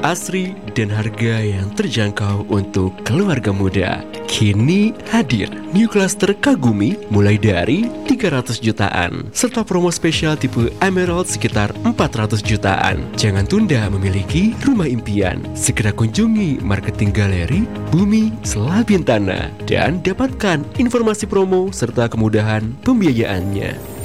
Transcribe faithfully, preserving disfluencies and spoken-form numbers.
asri, dan harga yang terjangkau untuk keluarga muda. Kini hadir New Cluster Kagumi mulai dari tiga ratus jutaan, serta promo spesial tipe Emerald sekitar empat ratus jutaan. Jangan tunda memiliki rumah impian. Segera kunjungi marketing galeri Bumi Selabintana dan dapatkan informasi promo serta kemudahan pembiayaannya.